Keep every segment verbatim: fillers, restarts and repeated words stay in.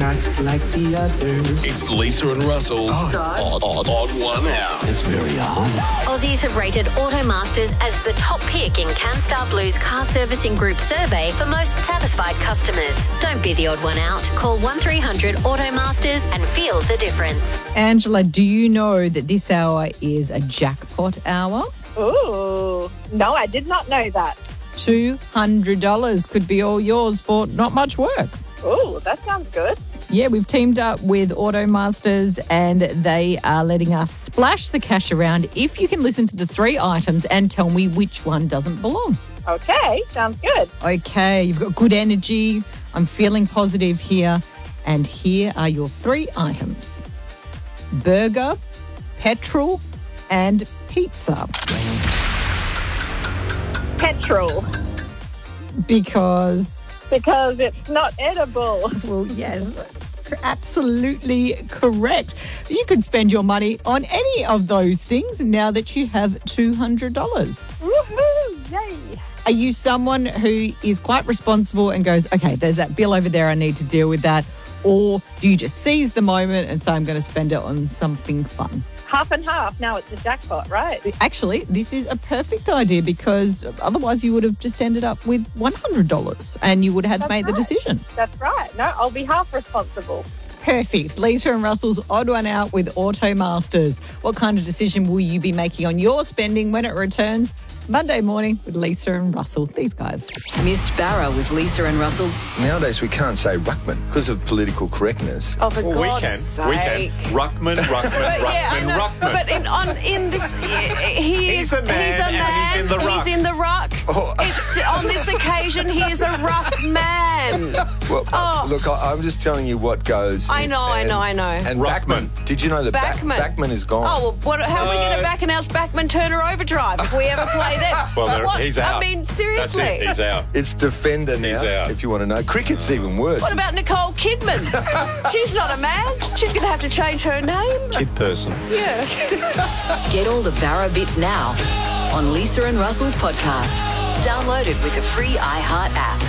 not like the others. It's Lisa and Russell's Oh. odd, odd, odd one out. It's very odd. Aussies have rated Automasters as the top pick in CanStar Blue's car servicing group survey for most satisfied customers. Don't be the odd one out. Call one three hundred Automasters and feel the difference. Angela, do you know that this hour is a jackpot hour? Ooh, no, I did not know that. two hundred dollars could be all yours for not much work. Ooh, that sounds good. Yeah, we've teamed up with Automasters and they are letting us splash the cash around if you can listen to the three items and tell me which one doesn't belong. Okay, sounds good. Okay, you've got good energy. I'm feeling positive here. And here are your three items. Burger, petrol, and pizza. Petrol, Because, because it's not edible. well, yes, absolutely correct. You could spend your money on any of those things now that you have two hundred dollars. Woohoo, yay. Are you someone who is quite responsible and goes, okay, there's that bill over there, I need to deal with that? Or do you just seize the moment and say, I'm going to spend it on something fun? Half and half. Now it's a jackpot, right? Actually, this is a perfect idea because otherwise you would have just ended up with one hundred dollars and you would have had to That's make the right. decision. That's right. No, I'll be half responsible. Perfect. Lisa and Russell's Odd One Out with Automasters. What kind of decision will you be making on your spending when it returns? Monday morning with Lisa and Russell. These guys. Missed Barra with Lisa and Russell. Nowadays we can't say ruckman because of political correctness. Oh, for Well, God's we can. sake. We can. Ruckman, Ruckman, But yeah, I Ruckman, know. Ruckman. But in, on, in this, he He's is a man he's a and man. he's in the ruck. He's in the ruck. Oh. It's on this occasion he is a ruck man. Well, Oh. look, I, I'm just telling you what goes. I know, I know, I know. And Ruckman. Backman. Did you know that Back- Backman. Backman is gone? Oh, well, what, how are we going No. to back announce Backman Turner Overdrive if we ever play that? Well, there- What? he's out. I mean, That's seriously. it. He's out. It's Defender now, He's out. if you want to know. Cricket's even worse. What about Nicole Kidman? She's not a man. She's going to have to change her name. Kid person. Yeah. Get all the Barra bits now on Lisa and Russell's podcast. Download it with the free iHeart app.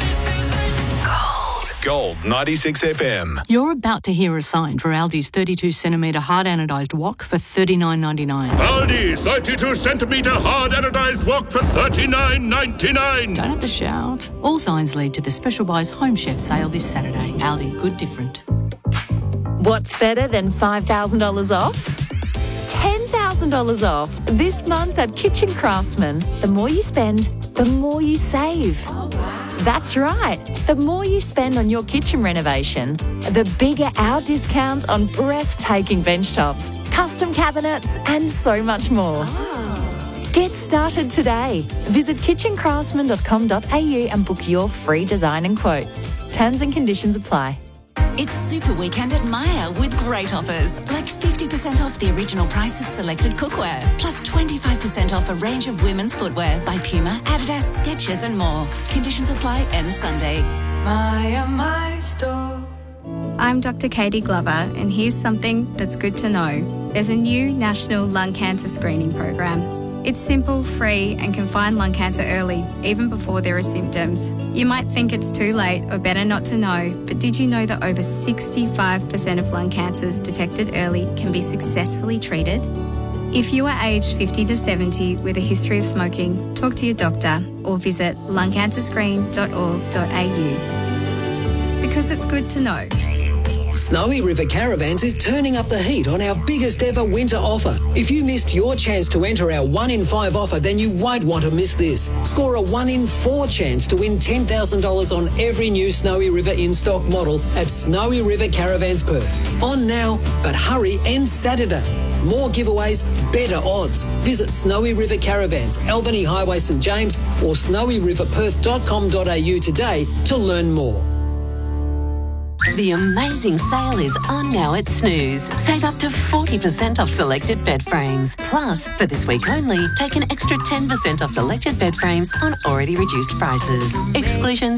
Gold ninety-six F M. You're about to hear a sign for Aldi's thirty-two centimetre hard anodised wok for thirty-nine ninety-nine. Aldi thirty-two centimetre hard anodised wok for thirty-nine ninety-nine. Don't have to shout. All signs lead to the Special Buys Home Chef sale this Saturday. Aldi, good different. What's better than five thousand dollars off? ten thousand dollars off this month at Kitchen Craftsman. The more you spend, the more you save. That's right. The more you spend on your kitchen renovation, the bigger our discount on breathtaking bench tops, custom cabinets, and so much more. Get started today. Visit kitchen craftsman dot com dot a u and book your free design and quote. Terms and conditions apply. It's Super Weekend at Myer with great offers, like fifty percent off the original price of selected cookware, plus twenty-five percent off a range of women's footwear by Puma, Adidas, Skechers and more. Conditions apply end Sunday. Myer, my store. I'm Doctor Katie Glover, and here's something that's good to know. There's a new national lung cancer screening program. It's simple, free, and can find lung cancer early, even before there are symptoms. You might think it's too late or better not to know, but did you know that over sixty-five percent of lung cancers detected early can be successfully treated? If you are aged fifty to seventy with a history of smoking, talk to your doctor or visit lung cancer screen dot org dot a u. Because it's good to know. Snowy River Caravans is turning up the heat on our biggest ever winter offer. If you missed your chance to enter our one in five offer, then you won't want to miss this. Score a one in four chance to win ten thousand dollars on every new Snowy River in-stock model at Snowy River Caravans Perth. On now, but hurry, ends Saturday. More giveaways, better odds. Visit Snowy River Caravans, Albany Highway St James or snowy river perth dot com dot a u today to learn more. The amazing sale is on now at Snooze. Save up to forty percent off selected bed frames. Plus, for this week only, take an extra ten percent off selected bed frames on already reduced prices. Exclusions